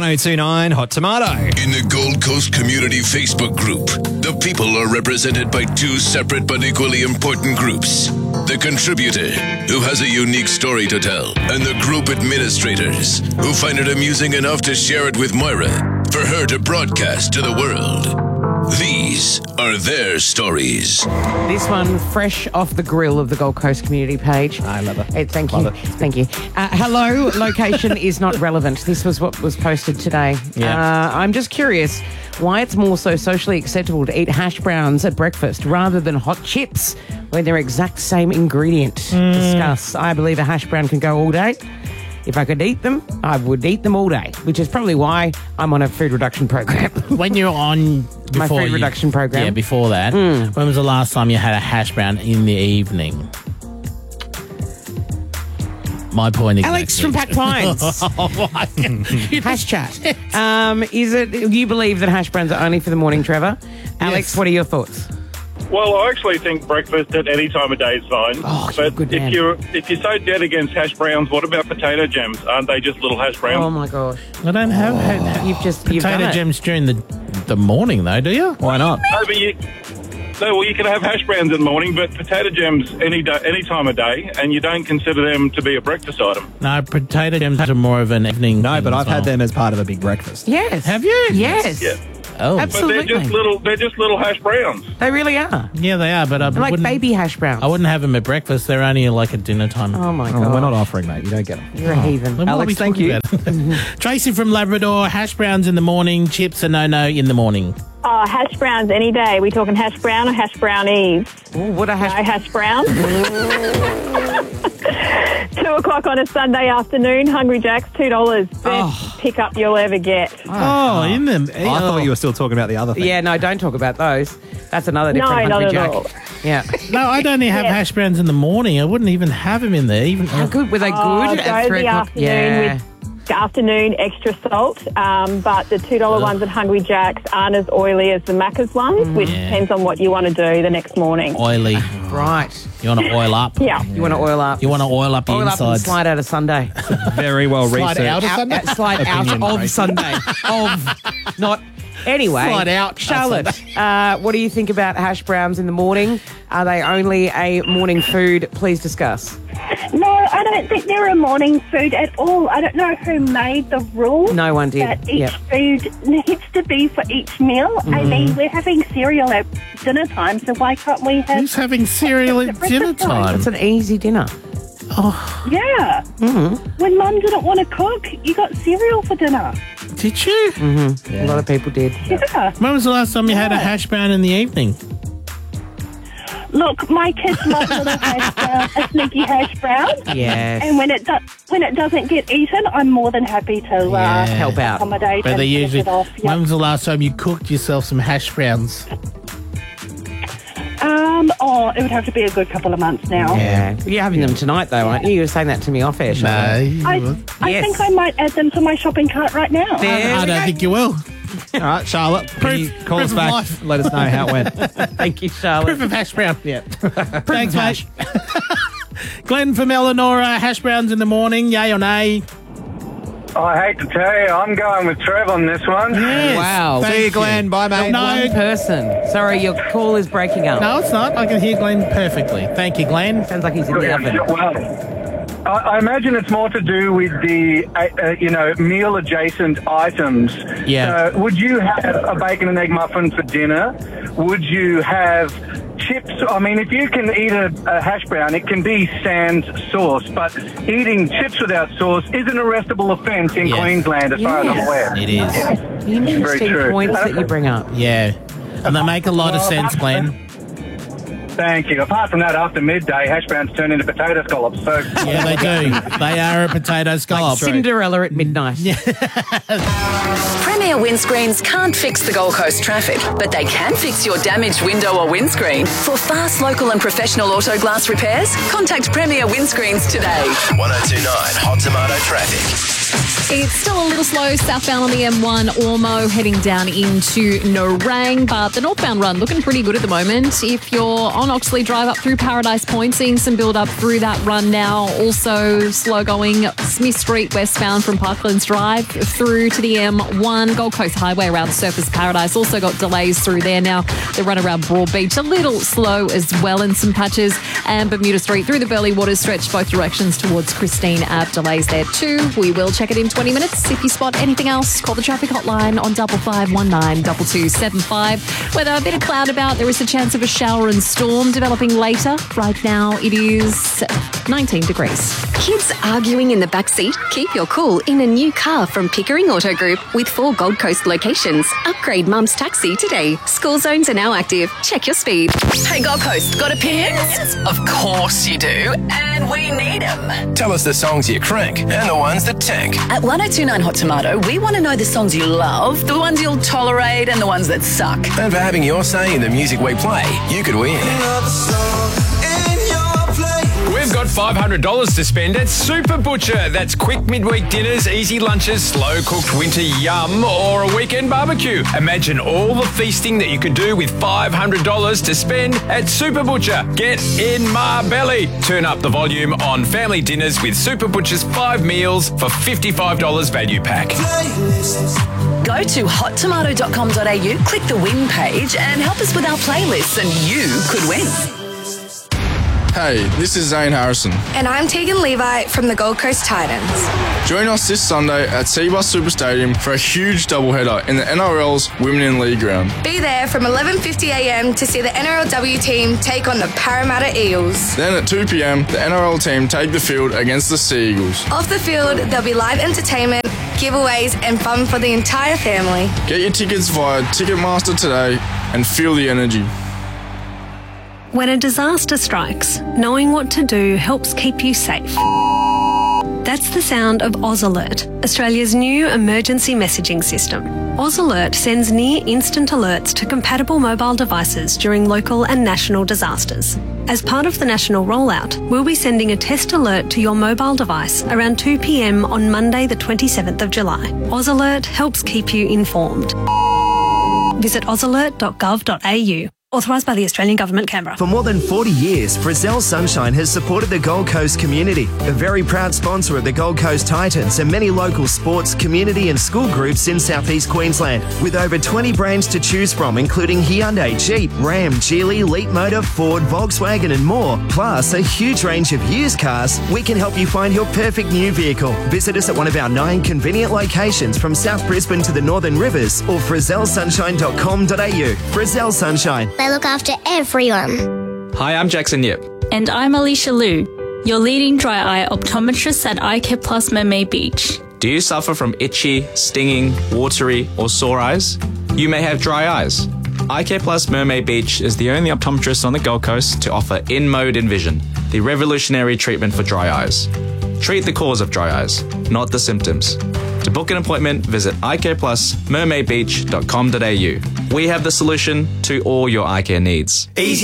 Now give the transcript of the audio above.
1029 Hot Tomato. In the Gold Coast Community Facebook group, the people are represented by two separate but equally important groups. The contributor, who has a unique story to tell, and the group administrators, who find it amusing enough to share it with Moira for her to broadcast to the world. These are their stories. This one, fresh off the grill of the Gold Coast Community page. I love it. Thank you. Thank you. Hello, location is not relevant. This was what was posted today. Yeah. I'm just curious why it's more so socially acceptable to eat hash browns at breakfast rather than hot chips when they're exact same ingredient. Discuss. I believe a hash brown can go all day. If I could eat them, I would eat them all day, which is probably why I'm on a food reduction program. When you're on... My food reduction program. Yeah, before that. When was the last time you had a hash brown in the evening? My point exactly. Alex from Pack Pines. Hash chat. Is it? You believe that hash browns are only for the morning, Trevor? Alex, Yes. what are your thoughts? Well, I actually think breakfast at any time of day is fine. Oh, you're a but good man. if you're so dead against hash browns, what about potato gems? Aren't they just little hash browns? Oh my gosh! I don't have You've done potato it. gems during the morning, though, do you? Why not? No, but you can have hash browns in the morning, but potato gems any time of day, and you don't consider them to be a breakfast item. No, potato gems are more of an evening No, thing but as I've had well. them as part of a big breakfast. Yes. Have you? Yes. Yeah. Oh. Absolutely. But they're just little hash browns. They really are. Yeah, they are, but I They're like wouldn't... baby hash browns. I wouldn't have them at breakfast. They're only like at dinner time. Oh my Oh, god! we're not offering, mate. You don't get them. You're a heathen. Then what are Alex, we thank talking you. about? Tracy from Labrador, hash browns in the morning, chips are no-no in the morning. Oh, hash browns any day. We talking hash brown or hash brownies? Ooh, what a No hash. hash brown. 2 o'clock on a Sunday afternoon, Hungry Jack's $2. Best pick-up you'll ever get. Oh, in them. I thought you were still talking about the other thing. Yeah, no, don't talk about those. That's another different No, Hungry not Jack. at all. Yeah. No, I'd only have Yeah. hash browns in the morning. I wouldn't even have them in there. Even How good were they? Good Oh, at go 3 the o'clock. afternoon Yeah. with afternoon extra salt, but the $2 ones at Hungry Jack's aren't as oily as the Macca's ones, which depends on what you want to do the next morning. oily. Right. You want to oil up? Yeah. You want to oil up? You want to oil up the oil up and insides? slide out of Sunday. Very well Slide researched. out of Sunday? Slide out Opinion, of Tracy. Sunday. Not. Anyway, Slide out. Charlotte, what do you think about hash browns in the morning? Are they only a morning food? Please discuss. No, I don't think they're a morning food at all. I don't know who made the rule. No one did. That each Yep. food needs to be for each meal. I mean, we're having cereal at dinner time, so why can't we have... Who's having cereal at dinner time? It's an easy dinner. Yeah. When Mum didn't want to cook, you got cereal for dinner. Did you? A lot of people did. Yeah. When was the last time you had a hash brown in the evening? Look, my kids love little hash brown, a sneaky hash brown. Yes. And when it doesn't get eaten, I'm more than happy to Help out. accommodate But and they finish usually... it off. When was the last time you cooked yourself some hash browns? It would have to be a good couple of months now. Yeah. You're having them tonight, though, aren't you? You were saying that to me off air, Charlotte. I Yes. think I might add them to my shopping cart right now. There I we don't go. think you will. All right, Charlotte, can you call proof us of back. life. Let us know how it went. Thank you, Charlotte. Proof of hash brown. Yeah. Thanks, mate. Glenn from Eleanor, hash browns in the morning, yay or nay? I hate to tell you, I'm going with Trev on this one. Yes. Wow. Thank See you, Glenn. Bye, mate. No. One person. Sorry, your call is breaking up. No, it's not. I can hear Glenn perfectly. Thank you, Glenn. Sounds like he's in the oven. Well, I imagine it's more to do with the, meal-adjacent items. Yeah. So would you have a bacon and egg muffin for dinner? Would you have chips? I mean, if you can eat a hash brown, it can be sans sauce, but eating chips without sauce is an arrestable offence in Yes. Queensland, as far as I'm aware. It is. Interesting true. points that you bring up. Yeah. And they make a lot of sense, Glenn. Thank you. Apart from that, after midday, hash browns turn into potato scallops. So Yeah, they do. They are a potato scallop. Cinderella at midnight. Premier Windscreens can't fix the Gold Coast traffic, but they can fix your damaged window or windscreen. For fast, local and professional auto glass repairs, contact Premier Windscreens today. 1029 Hot Tomato Traffic. It's still a little slow southbound on the M1 Ormo heading down into Nerang, but the northbound run looking pretty good at the moment. If you're on Oxley Drive up through Paradise Point, seeing some build up through that run now. Also slow going Smith Street westbound from Parklands Drive through to the M1 Gold Coast Highway around Surfers Paradise. Also got delays through there now. The run around Broadbeach a little slow as well in some patches. And Bermuda Street through the Burleigh Waters stretch both directions towards Christine Ave. Delays there too. We will check it in 20 minutes. If you spot anything else, call the traffic hotline on 5519 2275. Weather, a bit of cloud about. There is a chance of a shower and storm developing later. Right now it is 19 degrees. Kids arguing in the backseat? Keep your cool in a new car from Pickering Auto Group with 4 Gold Coast locations. Upgrade Mum's taxi today. School zones are now active. Check your speed. Hey, Gold Coast, got opinions? Of course you do, and we need them. Tell us the songs you crank and the ones that tank. At 1029 Hot Tomato, we want to know the songs you love, the ones you'll tolerate, and the ones that suck. And for having your say in the music we play, you could win. We've got $500 to spend at Super Butcher. That's quick midweek dinners, easy lunches, slow-cooked winter yum, or a weekend barbecue. Imagine all the feasting that you could do with $500 to spend at Super Butcher. Get in my belly. Turn up the volume on family dinners with Super Butcher's 5 meals for $55 value pack. Go to hottomato.com.au, click the win page, and help us with our playlists, and you could win. Hey, this is Zane Harrison. And I'm Tegan Levi from the Gold Coast Titans. Join us this Sunday at Seabus Super Stadium for a huge doubleheader in the NRL's Women in League round. Be there from 11:50am to see the NRLW team take on the Parramatta Eels. Then at 2pm, the NRL team take the field against the Sea Eagles. Off the field, there'll be live entertainment, giveaways and fun for the entire family. Get your tickets via Ticketmaster today and feel the energy. When a disaster strikes, knowing what to do helps keep you safe. That's the sound of Oz Alert, Australia's new emergency messaging system. Oz Alert sends near-instant alerts to compatible mobile devices during local and national disasters. As part of the national rollout, we'll be sending a test alert to your mobile device around 2pm on Monday the 27th of July. Oz Alert helps keep you informed. Visit ozalert.gov.au. Authorised by the Australian Government, Canberra. For more than 40 years, Frizzell Sunshine has supported the Gold Coast community, a very proud sponsor of the Gold Coast Titans and many local sports, community and school groups in southeast Queensland. With over 20 brands to choose from, including Hyundai, Jeep, Ram, Geely, Leapmotor, Ford, Volkswagen and more, plus a huge range of used cars, we can help you find your perfect new vehicle. Visit us at one of our 9 convenient locations from South Brisbane to the Northern Rivers or frizzellsunshine.com.au. Frizzell Sunshine. They look after everyone. Hi, I'm Jackson Yip. And I'm Alicia Liu, your leading dry eye optometrist at Eye Care Plus Mermaid Beach. Do you suffer from itchy, stinging, watery, or sore eyes? You may have dry eyes. Eye Care Plus Mermaid Beach is the only optometrist on the Gold Coast to offer InMode Envision, the revolutionary treatment for dry eyes. Treat the cause of dry eyes, not the symptoms. To book an appointment, visit eyecareplusmermaidbeach.com.au. We have the solution to all your eye care needs. Easy